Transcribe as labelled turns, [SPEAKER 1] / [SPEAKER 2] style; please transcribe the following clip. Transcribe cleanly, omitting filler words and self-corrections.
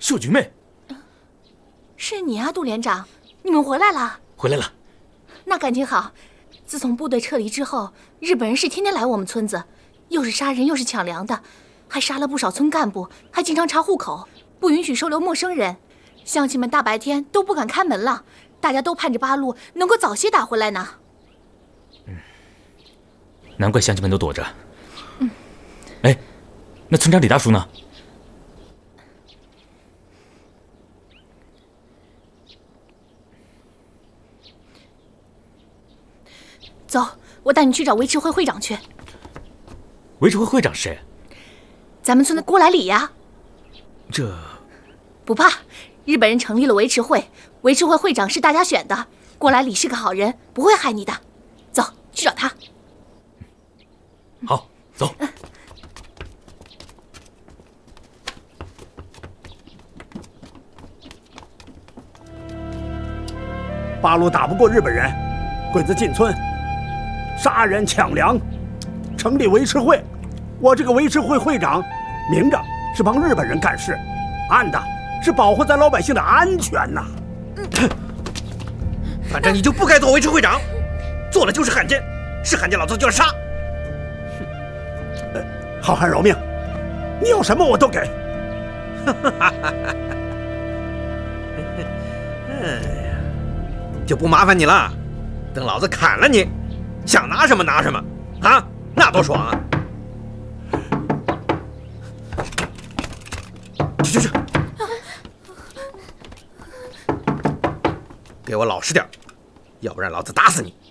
[SPEAKER 1] 秀菊妹，
[SPEAKER 2] 是你啊，杜连长，你们回来了。
[SPEAKER 1] 回来了，
[SPEAKER 2] 那感情好。自从部队撤离之后，日本人是天天来我们村子，又是杀人又是抢粮的，还杀了不少村干部，还经常查户口，不允许收留陌生人。乡亲们大白天都不敢开门了，大家都盼着八路能够早些打回来呢。
[SPEAKER 1] 难怪乡亲们都躲着。哎，那村长李大叔呢？
[SPEAKER 2] 走，我带你去找维持会会长去。
[SPEAKER 1] 维持会会长谁？
[SPEAKER 2] 咱们村的郭来礼呀。
[SPEAKER 1] 这
[SPEAKER 2] 不怕，日本人成立了维持会，维持会会长是大家选的。郭来礼是个好人，不会害你的。走，去找他。
[SPEAKER 1] 好，走。
[SPEAKER 3] 八路打不过日本人，鬼子进村，杀人抢粮，成立维持会。我这个维持会会长，明着是帮日本人干事，暗的是保护咱老百姓的安全呐。
[SPEAKER 4] 反正你就不该做维持会长，做了就是汉奸，是汉奸老子就要杀。
[SPEAKER 3] 好汉饶命，你有什么我都给。
[SPEAKER 4] 就不麻烦你了，等老子砍了你，想拿什么拿什么啊，那多爽啊！去，给我老实点，要不然老子打死你！